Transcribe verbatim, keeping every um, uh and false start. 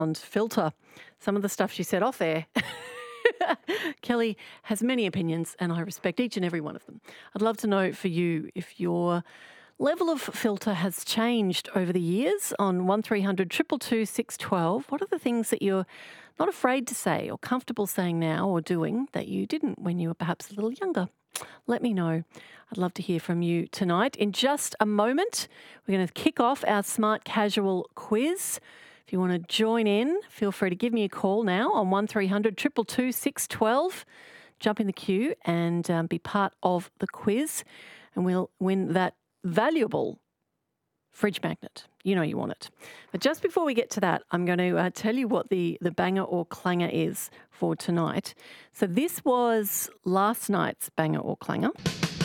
on filter. Some of the stuff she said off air. Kelly has many opinions and I respect each and every one of them. I'd love to know for you if your level of filter has changed over the years on one three hundred two two two six one two. What are the things that you're not afraid to say or comfortable saying now or doing that you didn't when you were perhaps a little younger? Let me know. I'd love to hear from you tonight. In just a moment, we're going to kick off our Smart Casual quiz. If you want to join in, feel free to give me a call now on one three hundred two two two six one two. Jump in the queue and um, be part of the quiz, and we'll win that valuable fridge magnet. You know you want it. But just before we get to that, I'm going to uh, tell you what the, the banger or clanger is for tonight. So this was last night's banger or clanger.